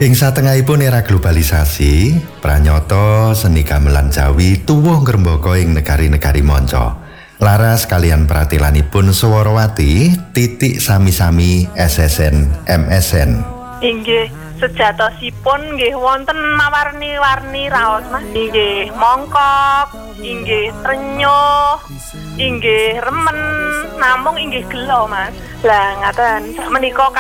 Ing satengahipun era globalisasi, pranyata seni gamelan Jawi tuwuh ngrembaka ing negari-negari manca. Laras kalian pratilanipun Swarawati titik sami-sami SSN MSN. Inggih, sejatosipun nggih wonten mawarni-warni raos Mas. Inggih mongkok, inggih trenyuh, inggih remen, namung inggih gelo Mas. Lah ngaten, menika